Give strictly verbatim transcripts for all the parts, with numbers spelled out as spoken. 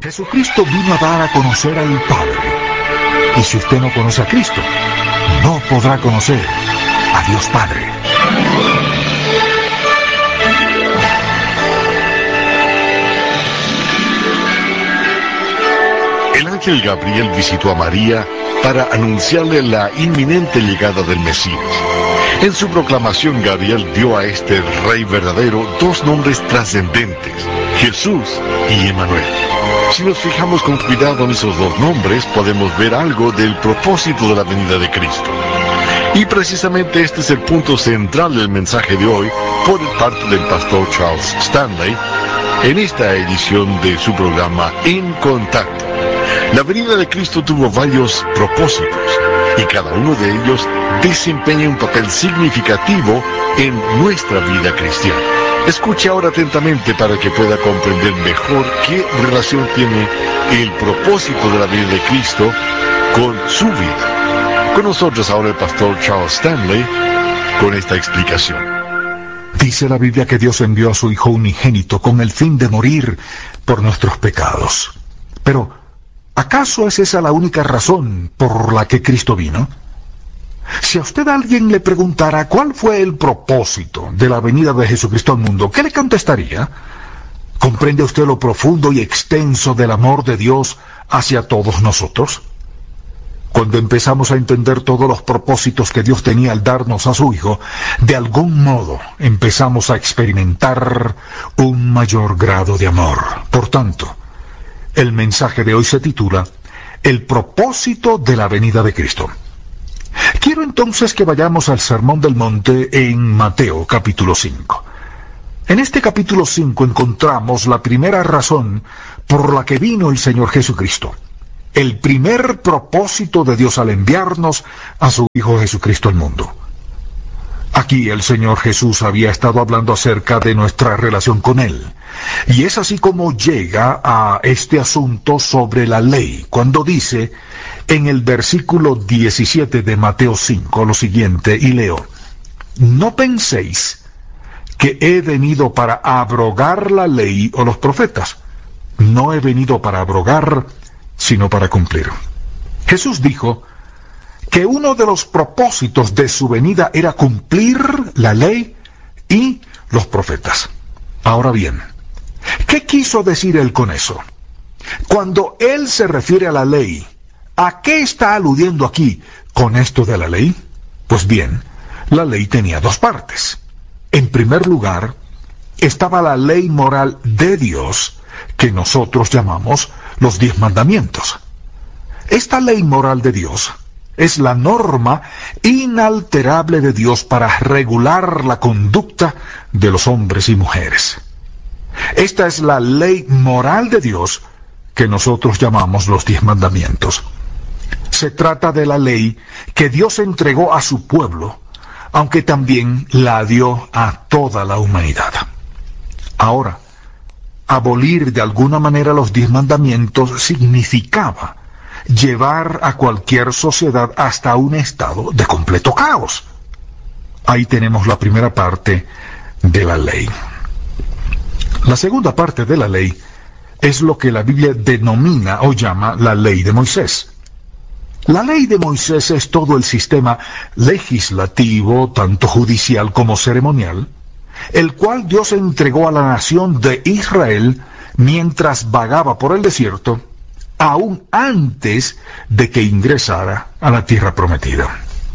Jesucristo vino a dar a conocer al Padre. Y si usted no conoce a Cristo, no podrá conocer a Dios Padre. El ángel Gabriel visitó a María para anunciarle la inminente llegada del Mesías. En su proclamación, Gabriel dio a este Rey verdadero dos nombres trascendentes, Jesús y Emmanuel. Si nos fijamos con cuidado en esos dos nombres, podemos ver algo del propósito de la venida de Cristo. Y precisamente este es el punto central del mensaje de hoy, por parte del pastor Charles Stanley, en esta edición de su programa En Contacto. La venida de Cristo tuvo varios propósitos, y cada uno de ellos desempeña un papel significativo en nuestra vida cristiana. Escuche ahora atentamente para que pueda comprender mejor qué relación tiene el propósito de la venida de Cristo con su vida. Con nosotros ahora el pastor Charles Stanley con esta explicación. Dice la Biblia que Dios envió a su Hijo unigénito con el fin de morir por nuestros pecados. Pero, ¿acaso es esa la única razón por la que Cristo vino? Si a usted alguien le preguntara cuál fue el propósito de la venida de Jesucristo al mundo, ¿qué le contestaría? ¿Comprende usted lo profundo y extenso del amor de Dios hacia todos nosotros? Cuando empezamos a entender todos los propósitos que Dios tenía al darnos a su Hijo, de algún modo empezamos a experimentar un mayor grado de amor. Por tanto, el mensaje de hoy se titula El propósito de la venida de Cristo. Quiero entonces que vayamos al Sermón del Monte en Mateo capítulo cinco. En este capítulo cinco encontramos la primera razón por la que vino el Señor Jesucristo. El primer propósito de Dios al enviarnos a su Hijo Jesucristo al mundo. Aquí el Señor Jesús había estado hablando acerca de nuestra relación con Él. Y es así como llega a este asunto sobre la ley, cuando dice en el versículo diecisiete de Mateo cinco lo siguiente, y leo: No penséis que he venido para abrogar la ley o los profetas. No he venido para abrogar, sino para cumplir. Jesús dijo que uno de los propósitos de su venida era cumplir la ley y los profetas. Ahora bien, ¿qué quiso decir él con eso? Cuando él se refiere a la ley, ¿a qué está aludiendo aquí con esto de la ley? Pues bien, la ley tenía dos partes. En primer lugar, estaba la ley moral de Dios, que nosotros llamamos los diez mandamientos. Esta ley moral de Dios es la norma inalterable de Dios para regular la conducta de los hombres y mujeres. Esta es la ley moral de Dios que nosotros llamamos los diez mandamientos. Se trata de la ley que Dios entregó a su pueblo, aunque también la dio a toda la humanidad. Ahora, abolir de alguna manera los diez mandamientos significaba llevar a cualquier sociedad hasta un estado de completo caos. Ahí tenemos la primera parte de la ley. La segunda parte de la ley es lo que la Biblia denomina o llama la ley de Moisés. La ley de Moisés es todo el sistema legislativo, tanto judicial como ceremonial, el cual Dios entregó a la nación de Israel mientras vagaba por el desierto, aún antes de que ingresara a la tierra prometida.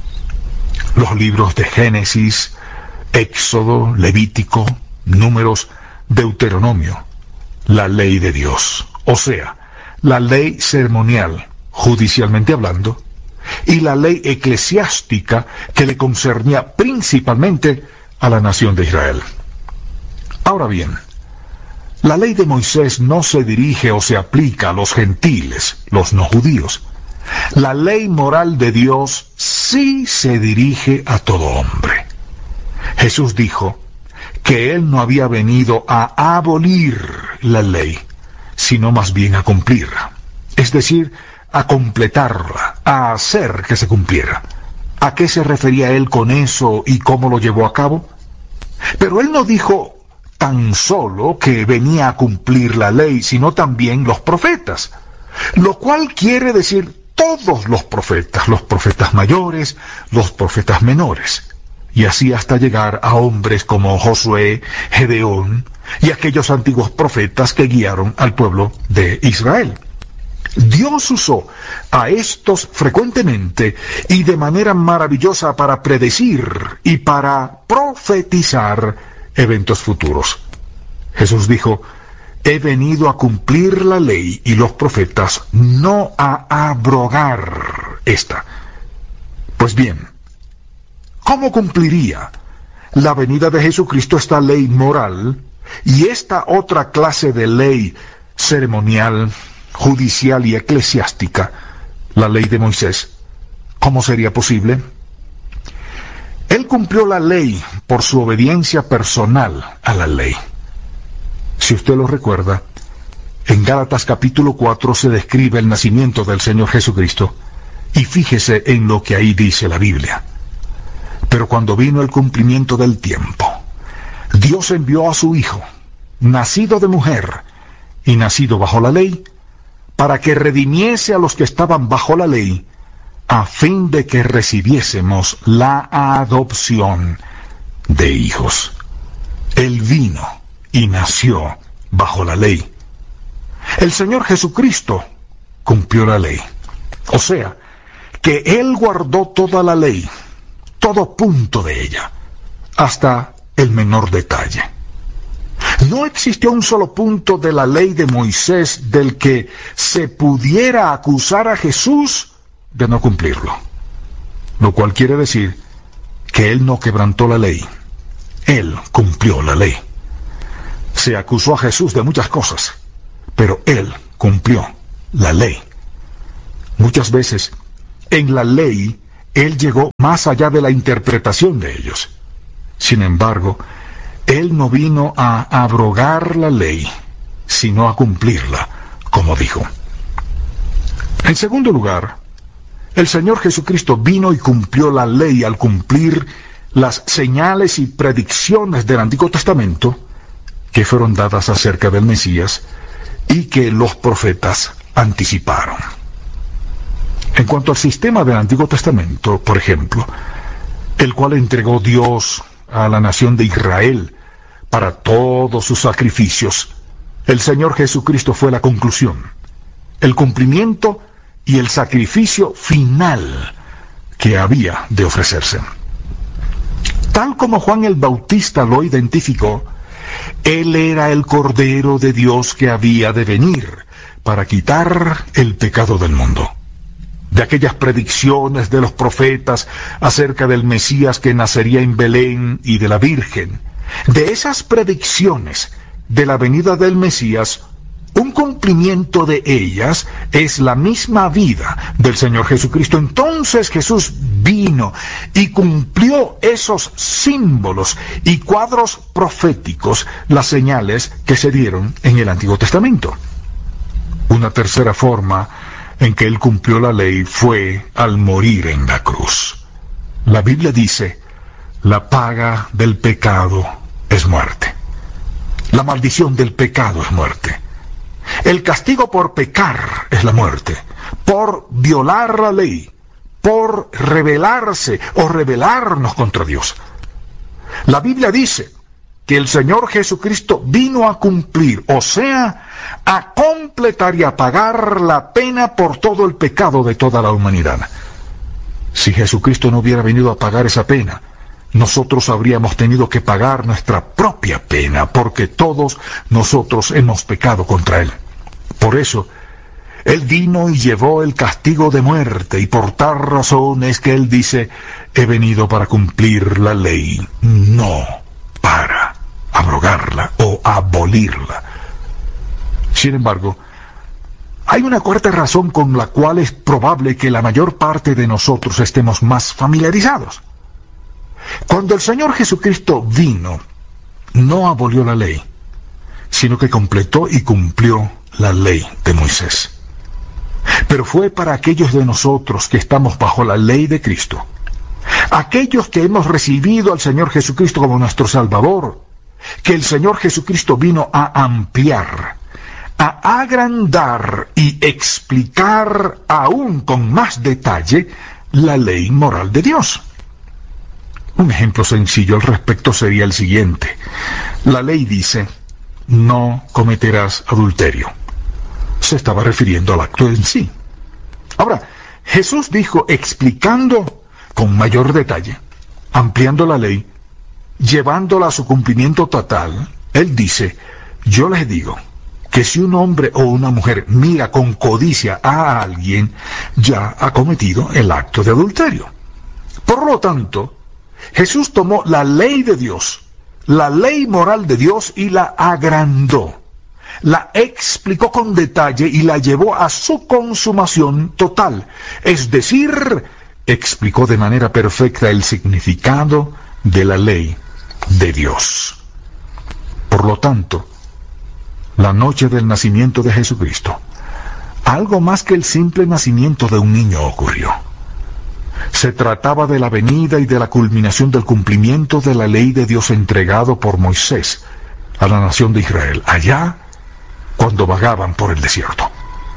Los libros de Génesis, Éxodo, Levítico, Números, Deuteronomio, la ley de Dios, o sea, la ley ceremonial, judicialmente hablando, y la ley eclesiástica que le concernía principalmente a la nación de Israel. Ahora bien, la ley de Moisés no se dirige o se aplica a los gentiles, los no judíos. La ley moral de Dios sí se dirige a todo hombre. Jesús dijo que Él no había venido a abolir la ley, sino más bien a cumplirla. Es decir, a completarla, a hacer que se cumpliera. ¿A qué se refería Él con eso y cómo lo llevó a cabo? Pero Él no dijo tan solo que venía a cumplir la ley, sino también los profetas, lo cual quiere decir todos los profetas, los profetas mayores, los profetas menores, y así hasta llegar a hombres como Josué, Gedeón y aquellos antiguos profetas que guiaron al pueblo de Israel. Dios usó a estos frecuentemente y de manera maravillosa para predecir y para profetizar eventos futuros. Jesús dijo: he venido a cumplir la ley y los profetas, no a abrogar esta. Pues bien, ¿cómo cumpliría la venida de Jesucristo esta ley moral y esta otra clase de ley ceremonial, judicial y eclesiástica, la ley de Moisés? ¿Cómo sería posible? Él cumplió la ley por su obediencia personal a la ley. Si usted lo recuerda, en Gálatas capítulo cuatro se describe el nacimiento del Señor Jesucristo, y fíjese en lo que ahí dice la Biblia. Pero cuando vino el cumplimiento del tiempo, Dios envió a su Hijo, nacido de mujer y nacido bajo la ley, para que redimiese a los que estaban bajo la ley, a fin de que recibiésemos la adopción de hijos. Él vino y nació bajo la ley. El Señor Jesucristo cumplió la ley. O sea, que Él guardó toda la ley, todo punto de ella, hasta el menor detalle. No existió un solo punto de la ley de Moisés del que se pudiera acusar a Jesús de no cumplirlo. Lo cual quiere decir que Él no quebrantó la ley. Él cumplió la ley. Se acusó a Jesús de muchas cosas, pero Él cumplió la ley. Muchas veces, en la ley, Él llegó más allá de la interpretación de ellos. Sin embargo, Él no vino a abrogar la ley, sino a cumplirla, como dijo. En segundo lugar, el Señor Jesucristo vino y cumplió la ley al cumplir las señales y predicciones del Antiguo Testamento que fueron dadas acerca del Mesías y que los profetas anticiparon. En cuanto al sistema del Antiguo Testamento, por ejemplo, el cual entregó Dios a la nación de Israel para todos sus sacrificios, el Señor Jesucristo fue la conclusión, el cumplimiento y el sacrificio final que había de ofrecerse. Tal como Juan el Bautista lo identificó, Él era el Cordero de Dios que había de venir para quitar el pecado del mundo. De aquellas predicciones de los profetas acerca del Mesías que nacería en Belén y de la Virgen, de esas predicciones de la venida del Mesías, un cumplimiento de ellas es la misma vida del Señor Jesucristo. Entonces Jesús vino y cumplió esos símbolos y cuadros proféticos, las señales que se dieron en el Antiguo Testamento. Una tercera forma en que Él cumplió la ley fue al morir en la cruz. La Biblia dice: la paga del pecado es muerte. La maldición del pecado es muerte. El castigo por pecar es la muerte, por violar la ley, por rebelarse o rebelarnos contra Dios. La Biblia dice que el Señor Jesucristo vino a cumplir, o sea, a completar y a pagar la pena por todo el pecado de toda la humanidad. Si Jesucristo no hubiera venido a pagar esa pena, nosotros habríamos tenido que pagar nuestra propia pena, porque todos nosotros hemos pecado contra Él. Por eso, Él vino y llevó el castigo de muerte, y por tal razón es que Él dice: he venido para cumplir la ley, no para abrogarla o abolirla. Sin embargo, hay una cuarta razón con la cual es probable que la mayor parte de nosotros estemos más familiarizados. Cuando el Señor Jesucristo vino, no abolió la ley, sino que completó y cumplió la ley de Moisés. Pero fue para aquellos de nosotros que estamos bajo la ley de Cristo, aquellos que hemos recibido al Señor Jesucristo como nuestro Salvador, que el Señor Jesucristo vino a ampliar, a agrandar y explicar aún con más detalle la ley moral de Dios. Un ejemplo sencillo al respecto sería el siguiente. La ley dice, no cometerás adulterio. Se estaba refiriendo al acto en sí. Ahora, Jesús dijo, explicando con mayor detalle, ampliando la ley, llevándola a su cumplimiento total, Él dice, yo les digo que si un hombre o una mujer mira con codicia a alguien, ya ha cometido el acto de adulterio. Por lo tanto, Jesús tomó la ley de Dios, la ley moral de Dios, y la agrandó, la explicó con detalle y la llevó a su consumación total. Es decir, explicó de manera perfecta el significado de la ley de Dios. Por lo tanto, la noche del nacimiento de Jesucristo, algo más que el simple nacimiento de un niño ocurrió. Se trataba de la venida y de la culminación del cumplimiento de la ley de Dios entregado por Moisés a la nación de Israel, allá cuando vagaban por el desierto.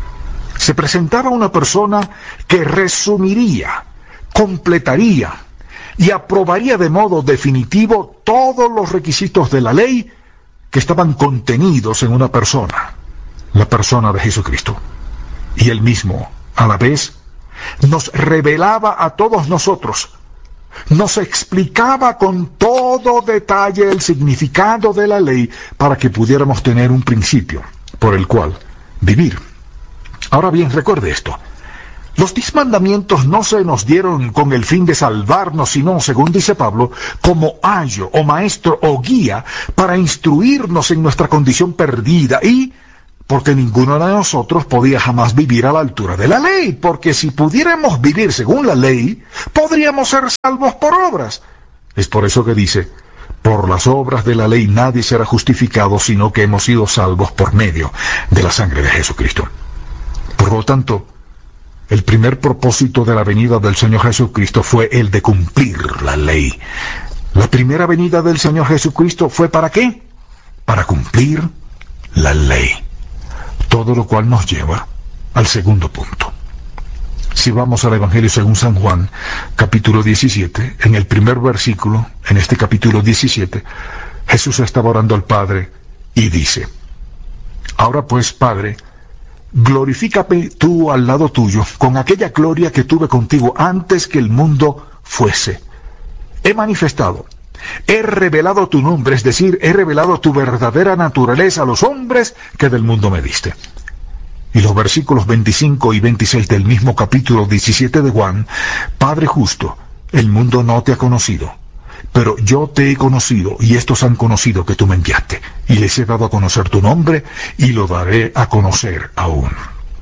Se presentaba una persona que resumiría, completaría y aprobaría de modo definitivo todos los requisitos de la ley que estaban contenidos en una persona, la persona de Jesucristo. Y él mismo, a la vez, nos revelaba a todos nosotros, nos explicaba con todo detalle el significado de la ley para que pudiéramos tener un principio por el cual vivir. Ahora bien, recuerde esto. Los diez mandamientos no se nos dieron con el fin de salvarnos, sino, según dice Pablo, como ayo o maestro o guía para instruirnos en nuestra condición perdida, y porque ninguno de nosotros podía jamás vivir a la altura de la ley, porque si pudiéramos vivir según la ley, podríamos ser salvos por obras. Es por eso que dice, por las obras de la ley nadie será justificado, sino que hemos sido salvos por medio de la sangre de Jesucristo. Por lo tanto, el primer propósito de la venida del Señor Jesucristo fue el de cumplir la ley. La primera venida del Señor Jesucristo fue ¿para qué? Para cumplir la ley. Todo lo cual nos lleva al segundo punto. Si vamos al Evangelio según San Juan, capítulo diecisiete, en el primer versículo, en este capítulo diecisiete, Jesús estaba orando al Padre y dice, ahora pues, Padre, glorifícame tú al lado tuyo con aquella gloria que tuve contigo antes que el mundo fuese. He manifestado, he revelado tu nombre, es decir, he revelado tu verdadera naturaleza a los hombres que del mundo me diste. Y los versículos veinticinco y veintiséis del mismo capítulo diecisiete de Juan, Padre justo, el mundo no te ha conocido, pero yo te he conocido, y estos han conocido que tú me enviaste, y les he dado a conocer tu nombre, y lo daré a conocer aún.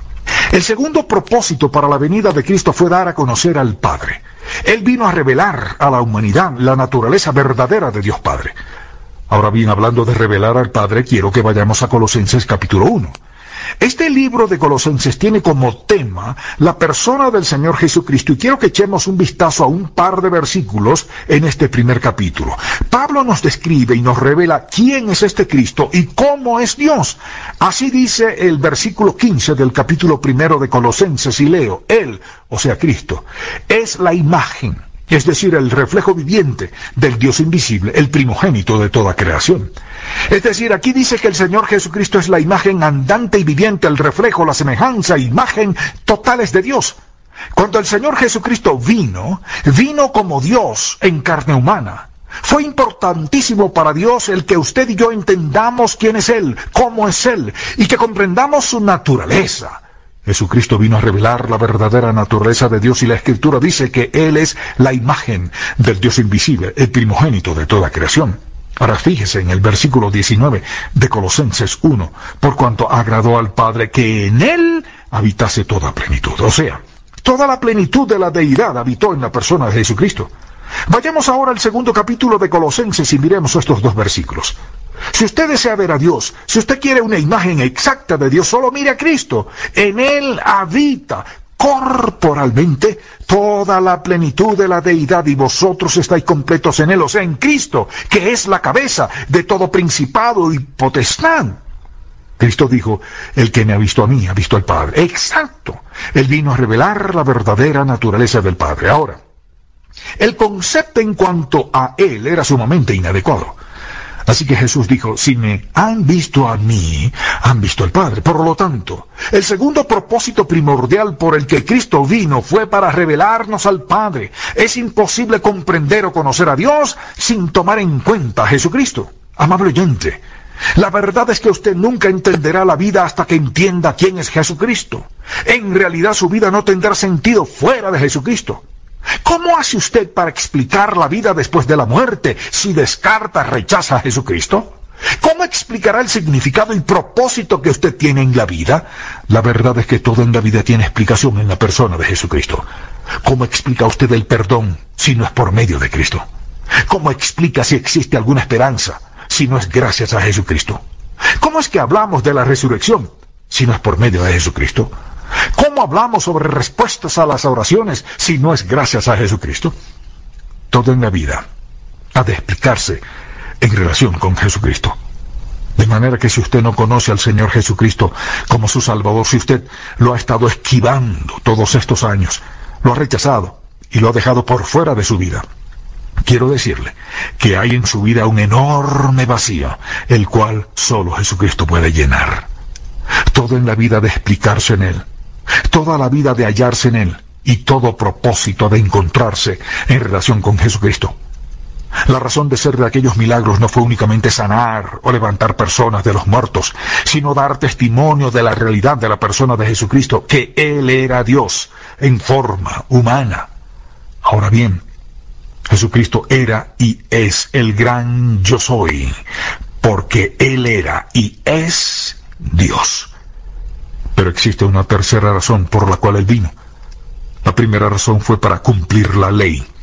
El segundo propósito para la venida de Cristo fue dar a conocer al Padre. Él vino a revelar a la humanidad la naturaleza verdadera de Dios Padre. Ahora bien, hablando de revelar al Padre, quiero que vayamos a Colosenses capítulo uno. Este libro de Colosenses tiene como tema la persona del Señor Jesucristo, y quiero que echemos un vistazo a un par de versículos en este primer capítulo. Pablo nos describe y nos revela quién es este Cristo y cómo es Dios. Así dice el versículo quince del capítulo primero de Colosenses, y leo, Él, o sea Cristo, es la imagen, es decir, el reflejo viviente del Dios invisible, el primogénito de toda creación. Es decir, aquí dice que el Señor Jesucristo es la imagen andante y viviente, el reflejo, la semejanza, imagen totales de Dios. Cuando el Señor Jesucristo vino, vino como Dios en carne humana. Fue importantísimo para Dios el que usted y yo entendamos quién es Él, cómo es Él, y que comprendamos su naturaleza. Jesucristo vino a revelar la verdadera naturaleza de Dios, y la Escritura dice que Él es la imagen del Dios invisible, el primogénito de toda creación. Ahora fíjese en el versículo diecinueve de Colosenses uno, por cuanto agradó al Padre que en Él habitase toda plenitud. O sea, toda la plenitud de la deidad habitó en la persona de Jesucristo. Vayamos ahora al segundo capítulo de Colosenses y miremos estos dos versículos. Si usted desea ver a Dios, si usted quiere una imagen exacta de Dios, solo mire a Cristo. En Él habita corporalmente toda la plenitud de la deidad, y vosotros estáis completos en él, o sea, en Cristo, que es la cabeza de todo principado y potestad. Cristo dijo, el que me ha visto a mí, ha visto al Padre. Exacto. Él vino a revelar la verdadera naturaleza del Padre. Ahora, el concepto en cuanto a él era sumamente inadecuado. Así que Jesús dijo, si me han visto a mí, han visto al Padre. Por lo tanto, el segundo propósito primordial por el que Cristo vino fue para revelarnos al Padre. Es imposible comprender o conocer a Dios sin tomar en cuenta a Jesucristo. Amable oyente, la verdad es que usted nunca entenderá la vida hasta que entienda quién es Jesucristo. En realidad su vida no tendrá sentido fuera de Jesucristo. ¿Cómo hace usted para explicar la vida después de la muerte si descarta, rechaza a Jesucristo? ¿Cómo explicará el significado y propósito que usted tiene en la vida? La verdad es que todo en la vida tiene explicación en la persona de Jesucristo. ¿Cómo explica usted el perdón si no es por medio de Cristo? ¿Cómo explica si existe alguna esperanza si no es gracias a Jesucristo? ¿Cómo es que hablamos de la resurrección si no es por medio de Jesucristo? ¿Cómo hablamos sobre respuestas a las oraciones si no es gracias a Jesucristo? Todo en la vida ha de explicarse en relación con Jesucristo. De manera que si usted no conoce al Señor Jesucristo como su Salvador, si usted lo ha estado esquivando todos estos años, lo ha rechazado y lo ha dejado por fuera de su vida, quiero decirle que hay en su vida un enorme vacío, el cual solo Jesucristo puede llenar. Todo en la vida de explicarse en Él, toda la vida de hallarse en Él, y todo propósito de encontrarse en relación con Jesucristo. La razón de ser de aquellos milagros no fue únicamente sanar o levantar personas de los muertos, sino dar testimonio de la realidad de la persona de Jesucristo, que Él era Dios en forma humana. Ahora bien, Jesucristo era y es el gran yo soy, porque Él era y es Dios. Pero existe una tercera razón por la cual Él vino. La primera razón fue para cumplir la ley.